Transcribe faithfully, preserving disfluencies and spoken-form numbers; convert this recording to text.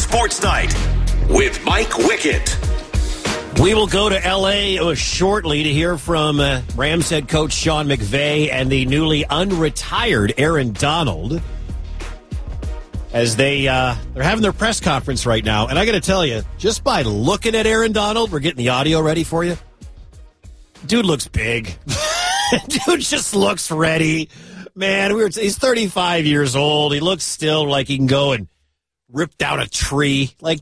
Sports Night with Mike Wickett. We will go to L A shortly to hear from uh, Rams head coach Sean McVay and the newly unretired Aaron Donald as they, uh, they're having their press conference right now. And I got to tell you, just by looking at Aaron Donald, we're getting the audio ready for you. Dude looks big. Dude just looks ready. Man, we were t- he's thirty-five years old. He looks still like he can go and rip down a tree. Like,